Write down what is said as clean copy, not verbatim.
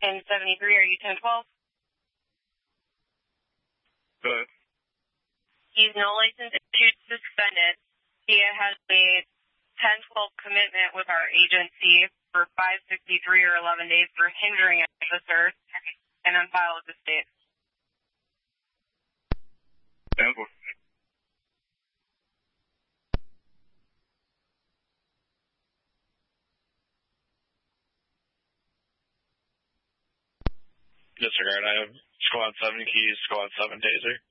And 73, are you 1012? Good. He's no license issued, suspended. He has a 1012 commitment with our agency for 563 or 11 days for hindering an officer and on file with the state. 10-4. Disregard, I have squad 7 keys, squad 7 taser.